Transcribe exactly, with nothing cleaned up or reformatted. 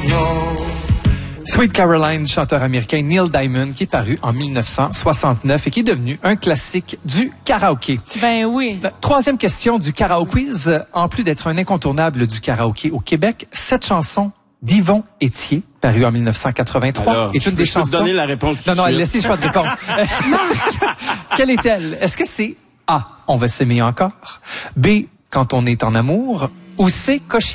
Sweet Caroline, chanteur américain Neil Diamond, qui est paru en dix-neuf cent soixante-neuf et qui est devenu un classique du karaoké. Ben oui. La troisième question du Karaoke Quiz. En plus d'être un incontournable du karaoké au Québec, cette chanson d'Yvon Étier, parue en dix-neuf cent quatre-vingt-trois, Alors, est une des je peux chansons... te donner la réponse tout Non, non, de suite. laissez le choix de réponse. Marc, quelle est-elle? Est-ce que c'est A, On va s'aimer encore, B, Quand on est en amour, ou C, Cocher?